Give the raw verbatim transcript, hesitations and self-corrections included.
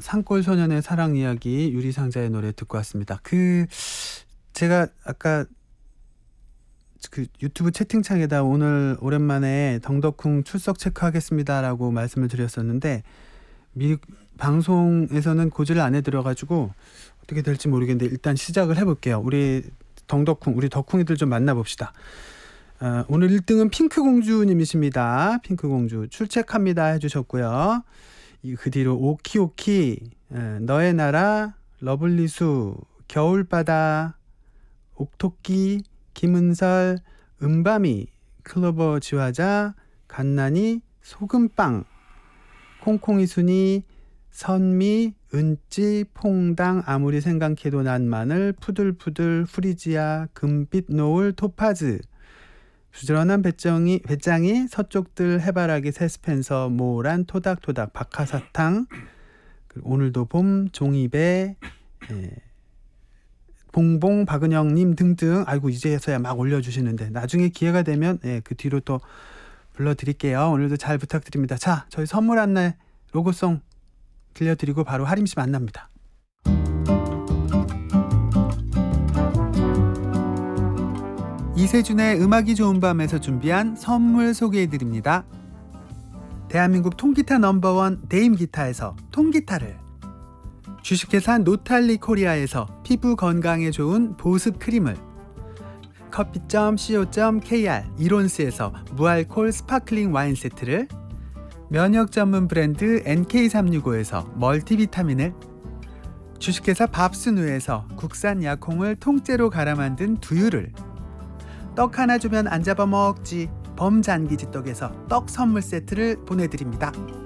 산골소년의 사랑 이야기 유리상자의 노래 듣고 왔습니다. 그 제가 아까 그 유튜브 채팅창에다 오늘 오랜만에 덩덕쿵 출석 체크하겠습니다라고 말씀을 드렸었는데 미 방송에서는 고지를 안 해드려가지고 어떻게 될지 모르겠는데 일단 시작을 해볼게요. 우리 덩덕쿵 우리 덕쿵이들 좀 만나봅시다. 어, 오늘 일 등은 핑크공주님이십니다. 핑크공주 출첵합니다 해주셨고요. 그 뒤로 오키오키, 에, 너의 나라, 러블리수, 겨울바다, 옥토끼, 김은설, 은밤이, 클로버 지화자, 갓난이, 소금빵, 콩콩이순이, 선미, 은찌, 퐁당, 아무리 생각해도 난 마늘, 푸들푸들, 후리지아, 금빛 노을, 토파즈, 부지런한 배짱이, 배짱이, 서쪽들, 해바라기, 새스펜서, 모란, 토닥토닥, 박하사탕, 오늘도 봄, 종이배, 예, 봉봉, 박은영님 등등. 아이고 이제서야 막 올려주시는데 나중에 기회가 되면 예, 그 뒤로 또 불러드릴게요. 오늘도 잘 부탁드립니다. 자, 저희 선물 안내 로고송 들려드리고 바로 하림씨 만납니다. 이세준의 음악이 좋은 밤에서 준비한 선물 소개해드립니다. 대한민국 통기타 넘버원 데임기타에서 통기타를, 주식회사 노탈리 코리아에서 피부 건강에 좋은 보습 크림을, 커피 점 씨오 점 케이알 이론스에서 무알콜 스파클링 와인 세트를, 면역 전문 브랜드 엔케이 삼육오에서 멀티비타민을, 주식회사 밥순우에서 국산 약콩을 통째로 갈아 만든 두유를, 떡 하나 주면 안 잡아먹지 범잔기지 떡에서 떡 선물 세트를 보내드립니다.